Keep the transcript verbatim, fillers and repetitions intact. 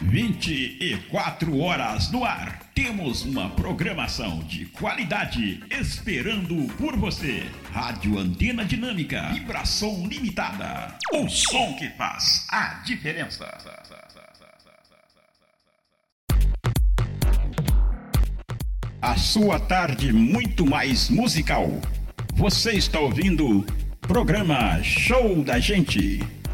vinte e quatro horas no ar. Temos uma programação de qualidade esperando por você. Rádio Antena Dinâmica, vibração limitada. O som que faz a diferença. A sua tarde muito mais musical. Você está ouvindo programa Show da Gente.